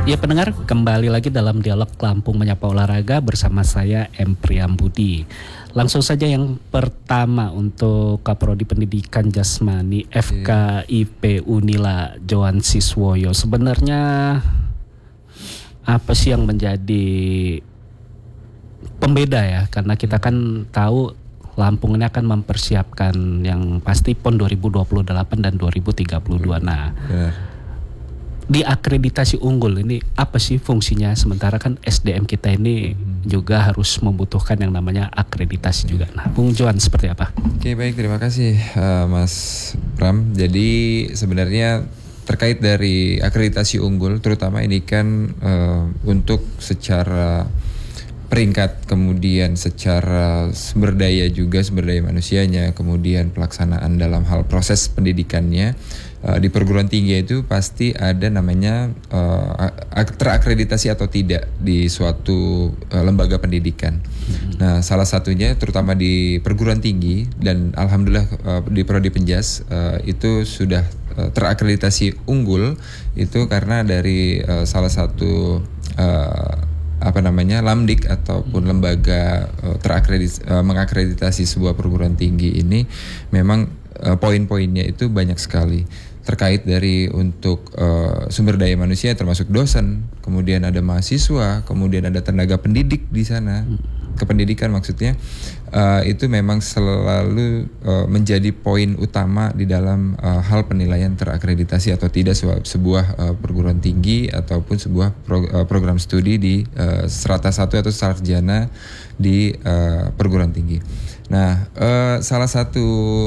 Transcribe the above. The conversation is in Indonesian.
Ya pendengar, kembali lagi dalam dialog Lampung Menyapa Olahraga bersama saya M. Priyambudi. Langsung saja yang pertama untuk Kaprodi Pendidikan Jasmani FKIP Unila Johan Siswoyo. Sebenarnya apa sih yang menjadi pembeda ya? Karena kita kan tahu Lampung ini akan mempersiapkan yang pasti PON 2028 dan 2032. Nah, di akreditasi unggul ini apa sih fungsinya? Sementara kan SDM kita ini juga harus membutuhkan yang namanya akreditasi juga. Nah, Bung Johan seperti apa? Oke, baik, terima kasih Mas Pram. Jadi sebenarnya terkait dari akreditasi unggul, terutama ini kan untuk secara peringkat, kemudian secara sumber daya juga, sumber daya manusianya, kemudian pelaksanaan dalam hal proses pendidikannya. Di perguruan tinggi itu pasti ada namanya terakreditasi atau tidak di suatu lembaga pendidikan. Nah, salah satunya terutama di perguruan tinggi dan alhamdulillah di Prodi Penjas itu sudah terakreditasi unggul itu karena dari salah satu Lamdik ataupun lembaga mengakreditasi sebuah perguruan tinggi ini memang poin-poinnya itu banyak sekali terkait dari untuk sumber daya manusia termasuk dosen, kemudian ada mahasiswa, kemudian ada tenaga pendidik di sana, kependidikan maksudnya, itu memang selalu menjadi poin utama di dalam hal penilaian terakreditasi atau tidak sebuah perguruan tinggi ataupun sebuah program studi di strata 1 atau sarjana di perguruan tinggi. Nah, salah satu